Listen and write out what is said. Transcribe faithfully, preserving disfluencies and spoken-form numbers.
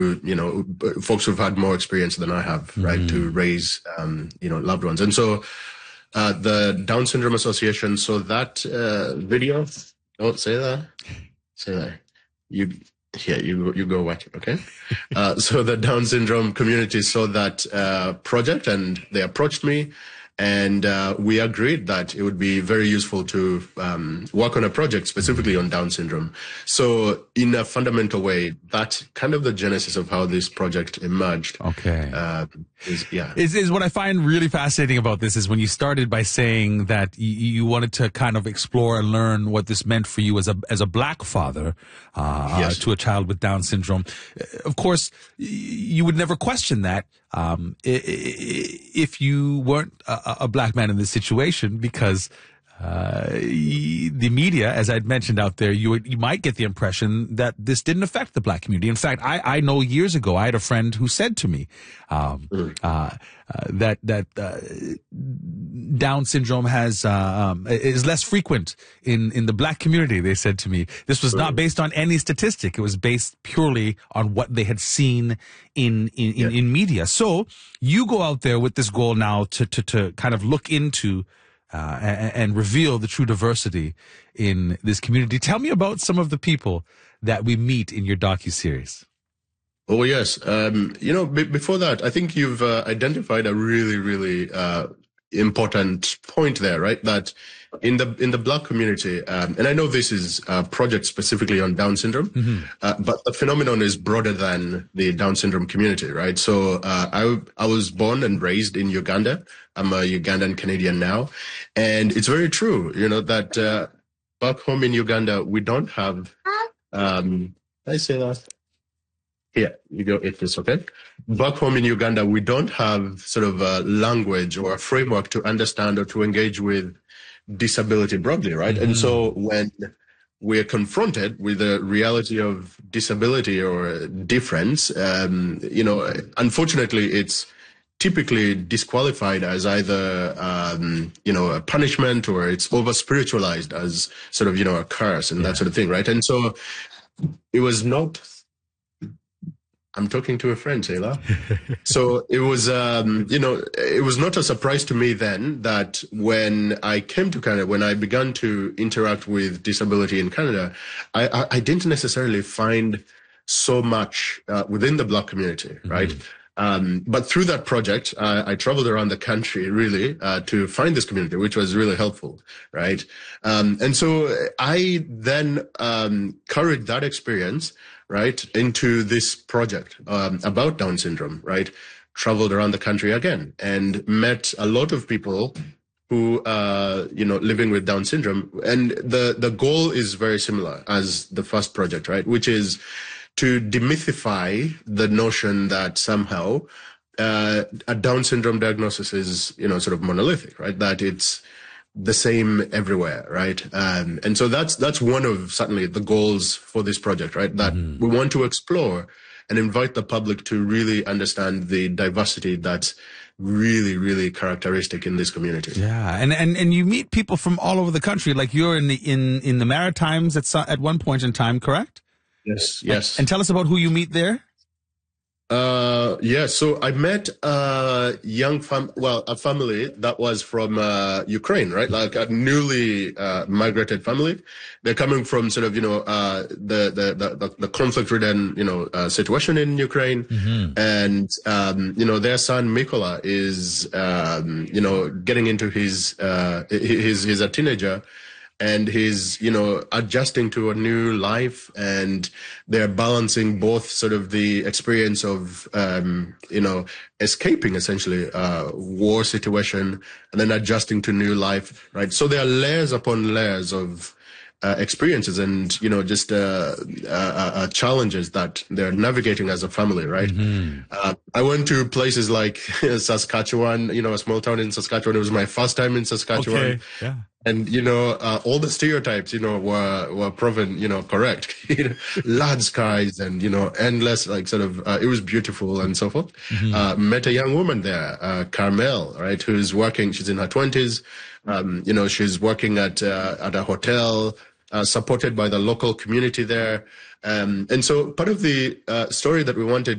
you know, folks who've had more experience than I have, mm-hmm. right, to raise, um, you know, loved ones. And so uh, the Down Syndrome Association, so that uh, video, don't say that, say that. You, yeah, you, you go watch it, okay? uh, so the Down Syndrome community saw that uh, project and they approached me. And uh, we agreed that it would be very useful to um, work on a project specifically on Down syndrome. So in a fundamental way, that's kind of the genesis of how this project emerged. Okay. Uh, is, yeah. Is, is what I find really fascinating about this is when you started by saying that you, you wanted to kind of explore and learn what this meant for you as a as a black father uh, yes. to a child with Down syndrome. Of course, you would never question that um, if you weren't a, a black man in this situation, because uh, the media, as I'd mentioned out there, you you might get the impression that this didn't affect the black community. In fact, I, I know years ago I had a friend who said to me um, mm. uh, uh, that that uh, Down syndrome has uh, um, is less frequent in in the black community. They said to me this was not based on any statistic; it was based purely on what they had seen in in, in, yeah. in media. So you go out there with this goal now to to to kind of look into. Uh, and, and reveal the true diversity in this community. Tell me about some of the people that we meet in your docuseries. Oh, yes. Um, you know, b- before that, I think you've uh, identified a really, really uh, important point there, right? That in the in the black community, um, and I know this is a project specifically on Down syndrome, mm-hmm. uh, but the phenomenon is broader than the Down syndrome community, right? So uh, I I was born and raised in Uganda. I'm a Ugandan Canadian now, and it's very true, you know, that uh, back home in Uganda we don't have. Um, did I say that? Here, you go eat this, okay? Back home in Uganda, we don't have sort of a language or a framework to understand or to engage with disability broadly, right? Mm-hmm. And so when we're confronted with the reality of disability or difference, um, you know, unfortunately, it's typically disqualified as either, um, you know, a punishment or it's over-spiritualized as sort of, you know, a curse and yeah. that sort of thing, right? And so it was not... I'm talking to a friend, Taylor. So it was, um, you know, it was not a surprise to me then that when I came to Canada, when I began to interact with disability in Canada, I, I, I didn't necessarily find so much uh, within the black community, right? Mm-hmm. Um, but through that project, uh, I traveled around the country really uh, to find this community, which was really helpful, right? Um, and so I then um, carried that experience right, into this project um, about Down syndrome, right? Traveled around the country again and met a lot of people who, uh, you know, living with Down syndrome. And the, the goal is very similar as the first project, right? Which is to demystify the notion that somehow uh, a Down syndrome diagnosis is, you know, sort of monolithic, right? That it's the same everywhere, right? Um, and so that's that's one of certainly the goals for this project, right? That mm-hmm. we want to explore and invite the public to really understand the diversity that's really, really characteristic in this community. Yeah, and and, and you meet people from all over the country. Like you're in the in in the Maritimes at at one point in time, correct? Yes, yes. And, and tell us about who you meet there. Uh, yeah, so I met a young fam, well, a family that was from, uh, Ukraine, right? Like a newly, uh, migrated family. They're coming from sort of, you know, uh, the, the, the, the conflict-ridden, you know, uh, situation in Ukraine. Mm-hmm. And, um, you know, their son, Mikola, is, um, you know, getting into his, uh, his, he's a teenager. And he's, you know, adjusting to a new life, and they're balancing both sort of the experience of, um, you know, escaping essentially a war situation and then adjusting to new life, right? So there are layers upon layers of uh, experiences and, you know, just uh, uh, uh, challenges that they're navigating as a family, right? Mm-hmm. Uh, I went to places like Saskatchewan, you know, a small town in Saskatchewan. It was my first time in Saskatchewan. Okay. Yeah. And, you know, uh, all the stereotypes, you know, were, were proven, you know, correct. Large skies and, you know, endless, like sort of, uh, it was beautiful and so forth. Mm-hmm. Uh, met a young woman there, uh, Carmel, right, who's working, she's in her twenties. Um, you know, she's working at, uh, at a hotel, uh, supported by the local community there. Um, and so part of the, uh, story that we wanted